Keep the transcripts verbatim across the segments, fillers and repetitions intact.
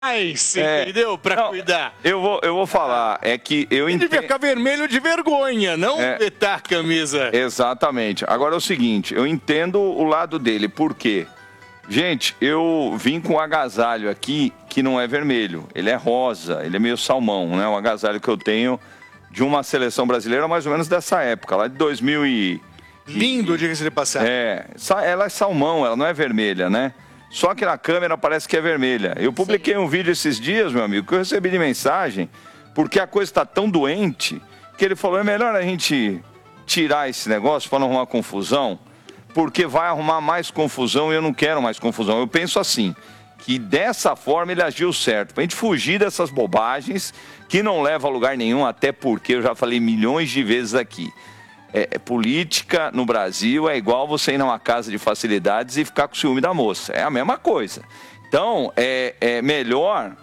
mais, É, entendeu? Pra não, cuidar. Eu vou, eu vou falar, é que eu Ele devia entendo... ficar vermelho de vergonha, não É. vetar a camisa. Exatamente. Agora é o seguinte, eu entendo o lado dele, por quê? Gente, eu vim com um agasalho aqui que não é vermelho, ele é rosa, ele é meio salmão, né? Um agasalho que eu tenho de uma seleção brasileira mais ou menos dessa época, lá de dois mil e... Lindo, diga-se de passagem. É, sa- ela é salmão, ela não é vermelha, né? Só que na câmera parece que é vermelha. Eu publiquei um vídeo esses dias, meu amigo, que eu recebi de mensagem, porque a coisa está tão doente, que ele falou, é melhor a gente tirar esse negócio para não arrumar confusão, porque vai arrumar mais confusão e eu não quero mais confusão. Eu penso assim, que dessa forma ele agiu certo, para a gente fugir dessas bobagens que não levam a lugar nenhum, até porque eu já falei milhões de vezes aqui. É, é, política no Brasil é igual você ir numa casa de facilidades e ficar com ciúme da moça. É a mesma coisa. Então, é, é melhor...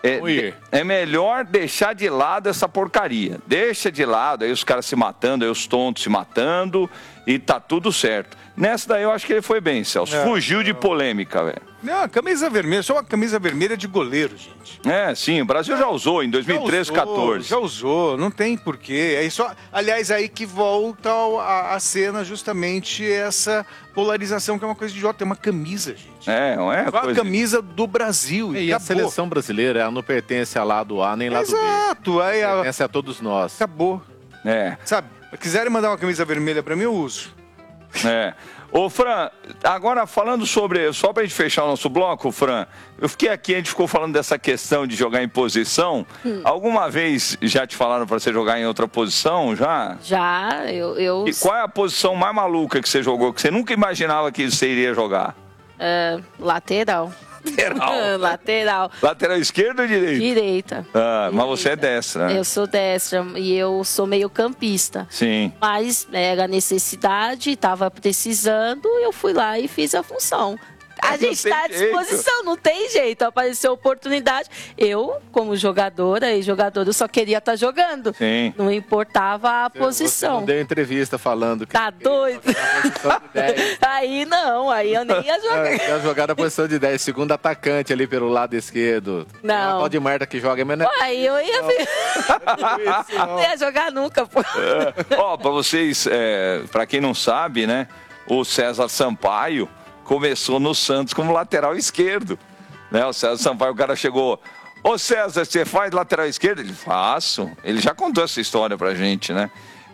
É, é melhor deixar de lado essa porcaria. Deixa de lado, aí os caras se matando, aí os tontos se matando e tá tudo certo. Nessa daí eu acho que ele foi bem, Celso. É, Fugiu de polêmica, velho. Não, a camisa vermelha, só uma camisa vermelha de goleiro, gente. É, sim, o Brasil já usou em dois mil e treze, Já usou, quatorze. Já usou, não tem porquê. É só, aliás, aí que volta ao- a, a cena justamente essa polarização, que é uma coisa idiota. É uma camisa, gente. É, não é Só a coisa... camisa do Brasil. E a acabou. seleção brasileira, ela não pertence a lado A nem lado B. Exato, aí a- Pertence a todos nós. acabou. É, Sabe, se quiserem mandar uma camisa vermelha pra mim, eu uso. é. Ô, Fran, agora falando sobre... Só pra gente fechar o nosso bloco, Fran, eu fiquei aqui, a gente ficou falando dessa questão de jogar em posição. Hum. Alguma vez já te falaram pra você jogar em outra posição, já? Já, eu... eu E qual é a posição mais maluca que você jogou, que você nunca imaginava que você iria jogar? é, lateral. Lateral. Lateral. Lateral esquerdo ou direito? Direita. Ah, mas você é destra, né? Eu sou destra e eu sou meio campista. Sim. Mas era necessidade, estava precisando, eu fui lá e fiz a função. A Não gente está à tem jeito. disposição, não tem jeito. Apareceu oportunidade. Eu, como jogadora e jogador, eu só queria estar jogando. Sim. Não importava a Você posição. não deu entrevista falando que Tá doido? na posição de dez. Aí não, aí eu nem ia jogar. Ia jogar na posição de dez, segundo atacante ali pelo lado esquerdo. Tem uma Não. tal de Marta que joga, mas não é Aí eu ia ver. Não ia jogar nunca, pô. É. Ó, pra vocês, é, pra quem não sabe, né? O César Sampaio começou no Santos como lateral esquerdo. Né? O César Sampaio, o cara chegou... Ô César, você faz lateral esquerdo? Ele, faço. Ele já contou essa história pra gente, né?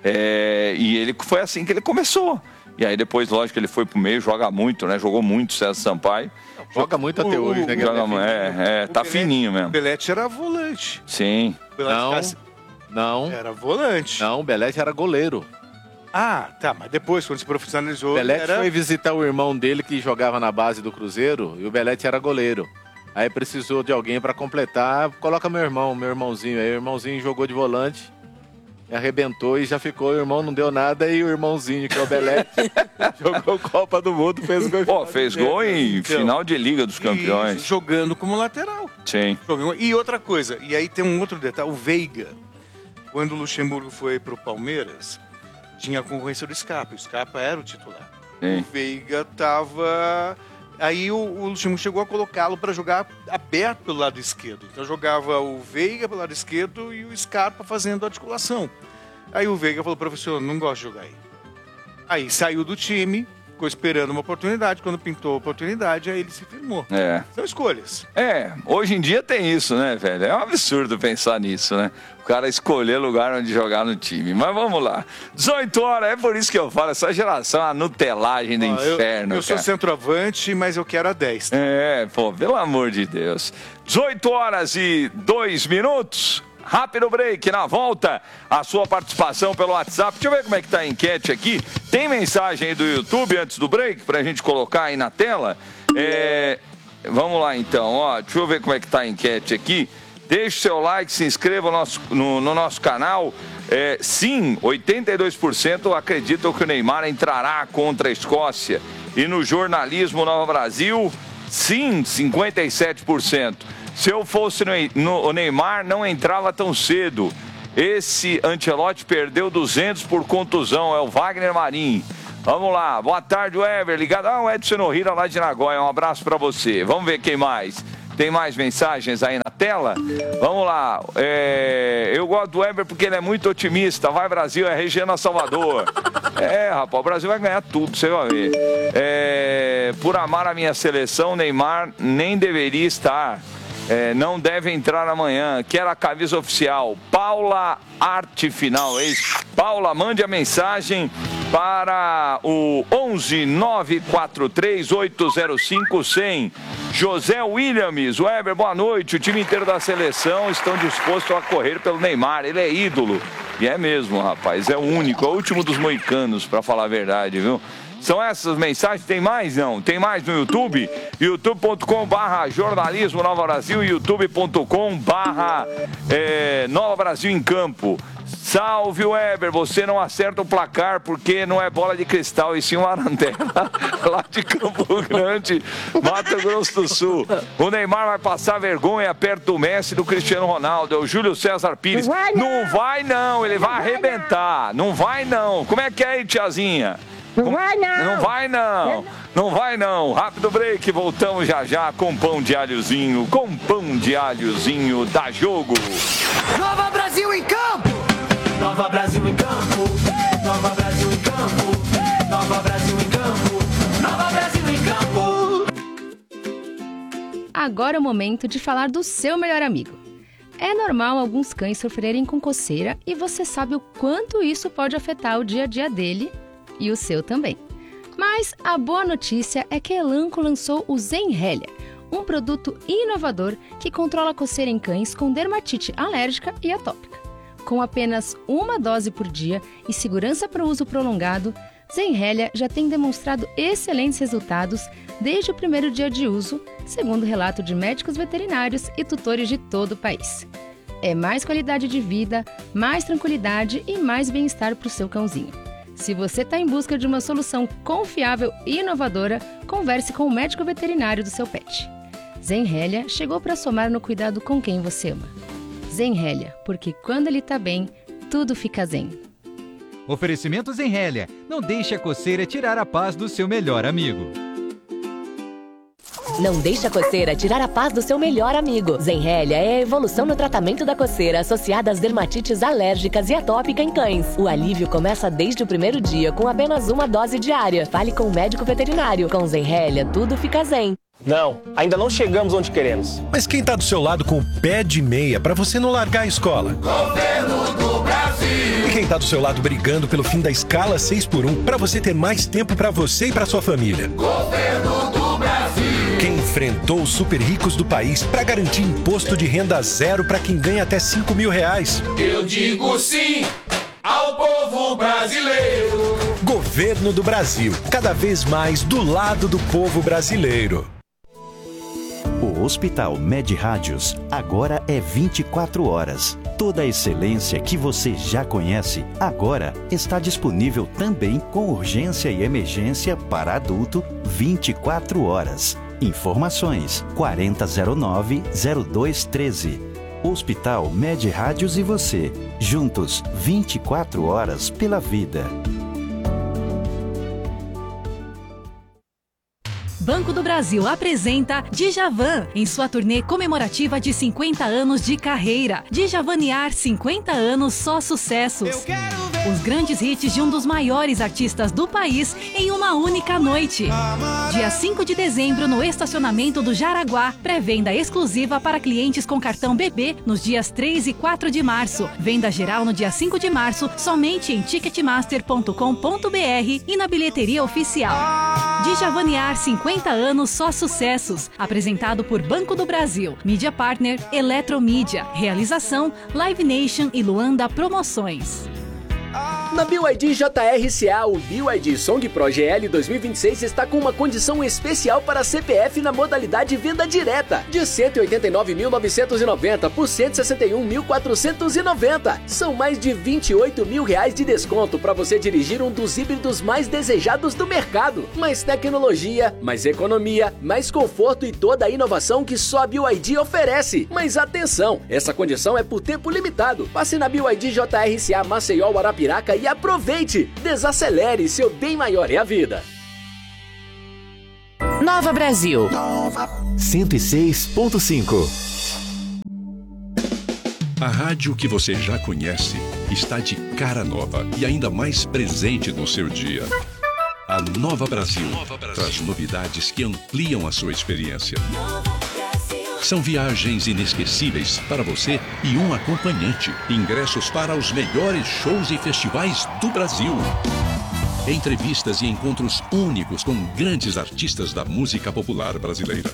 É, e ele foi assim que ele começou. E aí depois, lógico, ele foi pro meio, joga muito, né? Jogou muito o César Sampaio. Joga muito até O- hoje, né? o- Guilherme? Joga, é, é, tá O Belete- fininho O mesmo. Belete era volante. Sim. O Belete Não, ficasse- não, Era volante. não, o Belete era goleiro. Ah, tá, mas depois, quando se profissionalizou, O Belete era... foi visitar o irmão dele que jogava na base do Cruzeiro e o Belete era goleiro. Aí precisou de alguém pra completar, coloca meu irmão, meu irmãozinho. Aí o irmãozinho jogou de volante, arrebentou e já ficou. O irmão não deu nada e o irmãozinho, que é o Belete, jogou Copa do Mundo, fez gol. em Pô, final de fez Liga. gol em Então. final de Liga dos E Campeões. jogando como lateral. Sim. Jogando- E outra coisa, e aí tem um outro detalhe, o Veiga, quando o Luxemburgo foi pro Palmeiras, tinha a concorrência do Scarpa, o Scarpa era o titular. Sim. O Veiga tava... Aí o, o Luxemburgo chegou a colocá-lo para jogar aberto pelo lado esquerdo. Então jogava o Veiga pelo lado esquerdo e o Scarpa fazendo a articulação. Aí o Veiga falou, professor, não gosto de jogar aí. Aí saiu do time, ficou esperando uma oportunidade. Quando pintou a oportunidade, aí ele se firmou. É. São escolhas. É, hoje em dia tem isso, né, velho? É um absurdo pensar nisso, né? O cara escolher lugar onde jogar no time. Mas vamos lá. dezoito horas, é por isso que eu falo, essa geração é a nutelagem do Ó, eu- inferno, Eu, sou cara. centroavante, mas eu quero a dez. É, pô, pelo amor de Deus. dezoito horas e dois minutos. Rápido break, na volta, a sua participação pelo WhatsApp. Deixa eu ver como é que tá a enquete aqui. Tem mensagem aí do YouTube antes do break pra gente colocar aí na tela? É, vamos lá então, ó. Deixa eu ver como é que tá a enquete aqui. Deixe seu like, se inscreva no nosso, no, no nosso canal. É, sim, oitenta e dois por cento acreditam que o Neymar entrará contra a Escócia. E no jornalismo Nova Brasil, sim, cinquenta e sete por cento. Se eu fosse no, no, o Neymar, não entrava tão cedo. Esse Ancelotti perdeu duzentos por contusão, é o Wagner Marim. Vamos lá, boa tarde, Weber, ligado. Ah, o Edson Nohira lá de Nagoya, um abraço pra você. Vamos ver quem mais. Tem mais mensagens aí na tela? Vamos lá. É, eu gosto do Weber porque ele é muito otimista. Vai Brasil, é Regina Salvador. É, rapaz, o Brasil vai ganhar tudo, você vai ver. É, por amar a minha seleção, Neymar nem deveria estar. É, não deve entrar amanhã. Quero a camisa oficial. Paula Arte Final. É isso. Paula, mande a mensagem para o onze nove quatro três oito zero cinco cem. José Williams. Weber, boa noite. O time inteiro da seleção estão dispostos a correr pelo Neymar. Ele é ídolo. E é mesmo, rapaz. É o único. É o último dos moicanos, para falar a verdade, viu? São essas mensagens? Tem mais? Não. Tem mais no YouTube? youtube ponto com barra jornalismo Nova Brasil e youtube ponto com barra Nova Brasil em Campo. Salve, Weber, você não acerta o placar porque não é bola de cristal, e sim uma arandela lá de Campo Grande, Mato Grosso do Sul. O Neymar vai passar vergonha perto do Messi e do Cristiano Ronaldo. É o Júlio César Pires. Não vai não, não, vai, não. Ele vai arrebentar. Não vai não. Como é que é aí, tiazinha? Não vai não. Não vai não. Não vai não. Rápido break, voltamos já já com pão de alhozinho, com pão de alhozinho da Jogo. Nova Brasil em campo. Nova Brasil em campo. Nova Brasil em campo. Nova Brasil em campo. Nova Brasil em campo. Agora é o momento de falar do seu melhor amigo. É normal alguns cães sofrerem com coceira e você sabe o quanto isso pode afetar o dia a dia dele e o seu também. Mas a boa notícia é que a Elanco lançou o Zenrelia, um produto inovador que controla a coceira em cães com dermatite alérgica e atópica. Com apenas uma dose por dia e segurança para uso prolongado, Zenrelia já tem demonstrado excelentes resultados desde o primeiro dia de uso, segundo relato de médicos veterinários e tutores de todo o país. É mais qualidade de vida, mais tranquilidade e mais bem-estar para o seu cãozinho. Se você está em busca de uma solução confiável e inovadora, converse com o médico veterinário do seu pet. Zenrelia chegou para somar no cuidado com quem você ama. Zenrelia, porque quando ele está bem, tudo fica zen. Oferecimento Zenrelia. Não deixe a coceira tirar a paz do seu melhor amigo. Não deixe a coceira tirar a paz do seu melhor amigo. Zenrelia é a evolução no tratamento da coceira associada às dermatites alérgicas e atópica em cães. O alívio começa desde o primeiro dia com apenas uma dose diária. Fale com o médico veterinário. Com Zenrelia, tudo fica zen. Não, ainda não chegamos onde queremos. Mas quem tá do seu lado com o pé de meia pra você não largar a escola? Governo do Brasil! E quem tá do seu lado brigando pelo fim da escala seis por um pra você ter mais tempo pra você e pra sua família? Governo do Brasil! Quem enfrentou os super ricos do país pra garantir imposto de renda zero pra quem ganha até cinco mil reais? Eu digo sim ao povo brasileiro! Governo do Brasil, cada vez mais do lado do povo brasileiro. O Hospital Med Rádios agora é vinte e quatro horas. Toda a excelência que você já conhece, agora está disponível também com urgência e emergência para adulto vinte e quatro horas. Informações quarenta zero nove zero dois treze. Hospital Med Rádios e você, juntos vinte e quatro horas pela vida. Banco do Brasil apresenta Djavan em sua turnê comemorativa de cinquenta anos de carreira. Djavanear cinquenta anos, só sucessos. Os grandes hits de um dos maiores artistas do país em uma única noite. Dia cinco de dezembro no estacionamento do Jaraguá. Pré-venda exclusiva para clientes com cartão B B nos dias três e quatro de março. Venda geral no dia cinco de março somente em ticketmaster ponto com ponto br e na bilheteria oficial. Djavanear cinquenta anos, só sucessos. Apresentado por Banco do Brasil. Mídia Partner Eletromídia. Realização Live Nation e Luanda Promoções. Na B Y D J R C A, o B Y D Song Pro G L dois mil e vinte e seis está com uma condição especial para C P F na modalidade venda direta, de cento e oitenta e nove mil novecentos e noventa por cento e sessenta e um mil quatrocentos e noventa. São mais de vinte e oito mil reais de desconto para você dirigir um dos híbridos mais desejados do mercado. Mais tecnologia, mais economia, mais conforto e toda a inovação que só a B Y D oferece. Mas atenção, essa condição é por tempo limitado. Passe na B Y D J R C A Maceió, Arapiraca e aproveite! Desacelere, seu bem maior é a vida. Nova Brasil. cento e seis ponto cinco. A rádio que você já conhece está de cara nova e ainda mais presente no seu dia. A Nova Brasil, Nova Brasil traz novidades que ampliam a sua experiência. São viagens inesquecíveis para você e um acompanhante. Ingressos para os melhores shows e festivais do Brasil. Entrevistas e encontros únicos com grandes artistas da música popular brasileira.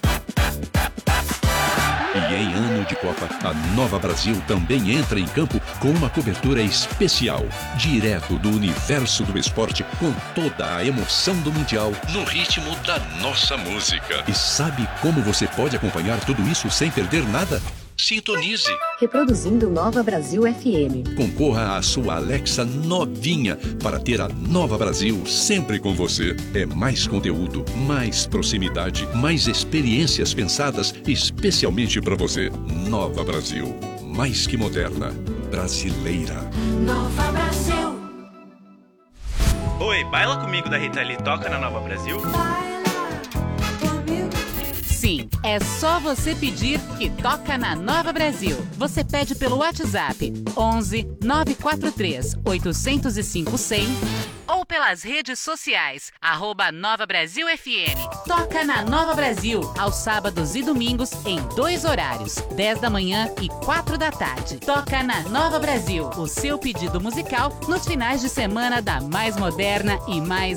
E em ano de Copa, a Nova Brasil também entra em campo com uma cobertura especial, direto do universo do esporte, com toda a emoção do Mundial, no ritmo da nossa música. E sabe como você pode acompanhar tudo isso sem perder nada? Sintonize. Reproduzindo Nova Brasil F M. Concorra à sua Alexa novinha para ter a Nova Brasil sempre com você. É mais conteúdo, mais proximidade, mais experiências pensadas especialmente para você. Nova Brasil. Mais que moderna. Brasileira. Nova Brasil. Oi, baila comigo da Rita Lee, toca na Nova Brasil? Sim, é só você pedir que toca na Nova Brasil. Você pede pelo WhatsApp onze nove quatro três oito zero cinco cem ou pelas redes sociais, arroba Nova Brasil F M. Toca na Nova Brasil, aos sábados e domingos, em dois horários, dez da manhã e quatro da tarde. Toca na Nova Brasil, o seu pedido musical nos finais de semana da mais moderna e mais